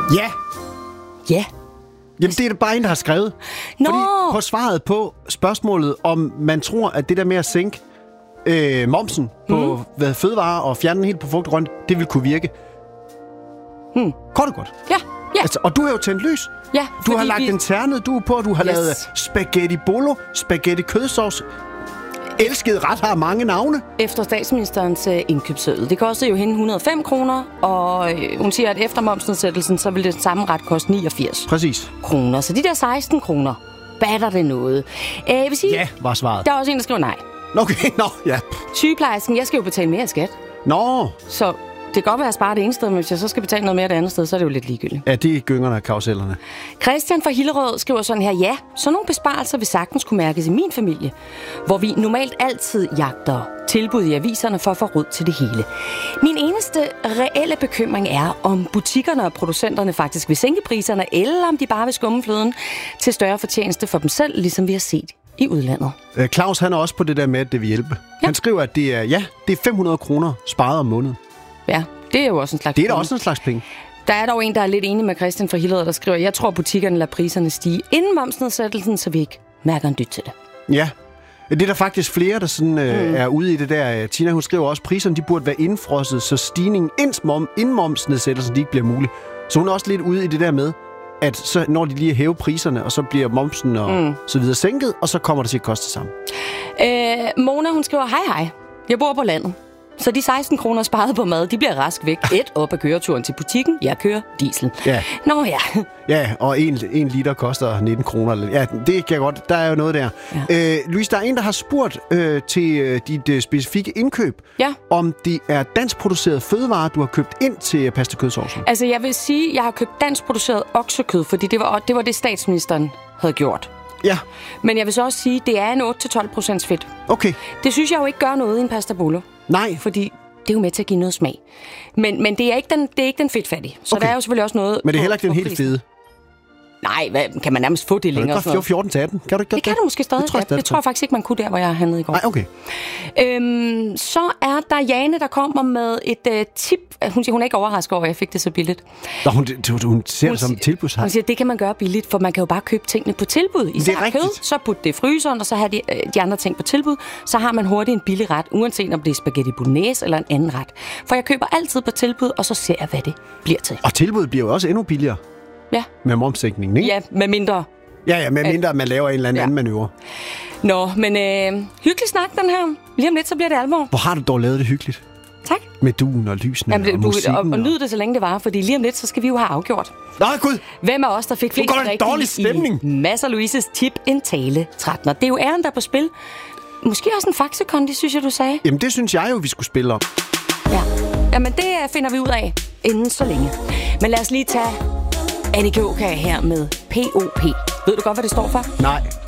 Ja. Ja. Jamen, det er bare en, der har skrevet. Nå. Fordi på svaret på spørgsmålet, om man tror, at det der med at sænke momsen på fødevarer og fjerne den helt på frugt og grønt, det vil kunne virke. Kort og godt. Ja. Altså, og du har jo tændt lys. Ja, Du har lagt en ternet due på, du har lavet spaghetti bolo, spaghetti kødsovs. Elsket ret har mange navne. Efter statsministerens indkøbsseddel. Det kostede jo hende 105 kroner, og hun siger, at efter momsnedsættelsen, så vil det samme ret koste 89 Præcis. kroner. Så de der 16 kroner, batter det noget? Jeg vil sige, Ja, var svaret. der er også en, der skriver nej. Okay, ja. Sygeplejersken, jeg skal jo betale mere skat. Nå. Så det kan godt være, at jeg sparer det ene sted, men hvis jeg så skal betale noget mere det andet sted, så er det jo lidt ligegyldigt. Ja, det er gyngerne af karusellerne. Christian fra Hillerød skriver sådan her: ja, så nogle besparelser vil sagtens kunne mærkes i min familie, hvor vi normalt altid jagter tilbud i aviserne for at få råd til det hele. Min eneste reelle bekymring er, om butikkerne og producenterne faktisk vil sænke priserne, eller om de bare vil skumme fløden til større fortjeneste for dem selv, ligesom vi har set i udlandet. Claus, han er også på det der med, at det vil hjælpe. Ja. Han skriver, at det er 500 kroner sparet om måneden. Ja, det er jo også en slags Det er da penge. også en slags penge. Der er dog en, der er lidt enig med Christian fra Hillerød, der skriver: jeg tror, butikkerne lader priserne stige inden momsnedsættelsen, så vi ikke mærker en dyt til det. Ja. Det er der faktisk flere, der sådan, er ude i det der. Tina, hun skriver også, at priserne de burde være indfrosset, så stigningen inden momsnedsættelsen de ikke bliver mulig. Så hun er også lidt ude i det der med, at så når de lige hæver priserne, og så bliver momsen og så videre sænket, og så kommer det til at koste det samme. Mona, hun skriver: hej, jeg bor på landet. Så de 16 kroner sparet på mad, de bliver rask væk. Op af køreturen til butikken. Jeg kører diesel. Ja. Nå ja. Ja, og en liter koster 19 kroner. Ja, det kan godt. Der er jo noget der. Ja. Louise, der er en, der har spurgt til dit specifikke indkøb, om det er danskproduceret fødevarer, du har købt ind til pasta kødsovsen. Altså, jeg vil sige, at jeg har købt danskproduceret oksekød, fordi det var det, statsministeren havde gjort. Ja. Men jeg vil så også sige, at det er en 8-12% fedt. Okay. Det synes jeg jo ikke gør noget i en pasta bolo. Nej. Fordi det er jo med til at give noget smag. Men det er ikke den fedtfattige. Så der er jo selvfølgelig også noget. Men det er heller ikke den helt fede. Nej, kan man nærmest få det længere? Det kan 14-18. Kan du ikke det kan du måske stadig. Det tror jeg faktisk ikke, man kunne der, hvor jeg handlede i går. Nej, okay. Så er der Jane, der kommer med et tip. Hun siger, hun er ikke overrasket over, at jeg fik det så billigt. Nå, hun ser det som et tilbud. Hun siger, det kan man gøre billigt, for man kan jo bare købe tingene på tilbud. Især kød, så putte det i fryseren, og så har de andre ting på tilbud. Så har man hurtigt en billig ret, uanset om det er spaghetti bolognese eller en anden ret. For jeg køber altid på tilbud, og så ser jeg, hvad det bliver til. Og tilbuddet bliver jo også endnu billigere. Ja. Med momssænkningen, ikke? Ja, med mindre. Ja, med mindre, at man laver en eller anden manøvre. Nå, men hyggelig snak, den her. Lige om lidt, så bliver det alvor. Hvor har du dog lavet det hyggeligt? Tak. Med duen og lysene og musikken. Og nyd det, så længe det var, fordi lige om lidt, så skal vi jo have afgjort. Nej, Gud! Hvem af os, der fik flest rigtige i Mads og Louises tip en tale 13'er? Det er jo æren, der er på spil. Måske også en faxekondi, synes jeg, du sagde. Jamen, det synes jeg jo, vi skulle spille om. Ja. Jamen, det finder vi ud af inden så længe. Men lad os lige tage Annika Åkær her med POP. Ved du godt, hvad det står for? Nej.